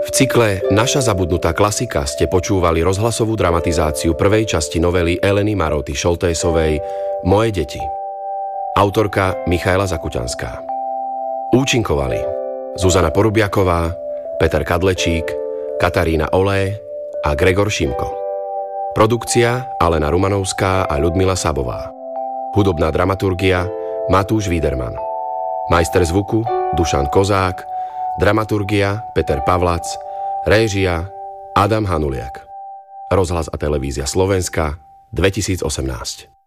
V cykle Naša zabudnutá klasika ste počúvali rozhlasovú dramatizáciu prvej časti novely Eleny Maroty Šoltésovej Moje deti. Autorka Michaela Zakuťanská. Účinkovali Zuzana Porubiaková, Peter Kadlečík, Katarína Olé a Gregor Šimko. Produkcia Alena Rumanovská a Ľudmila Sabová. Hudobná dramaturgia Matúš Wiederman. Majster zvuku Dušan Kozák. Dramaturgia Peter Pavlac. Réžia Adam Hanuliak. Rozhlas a televízia Slovenska 2018.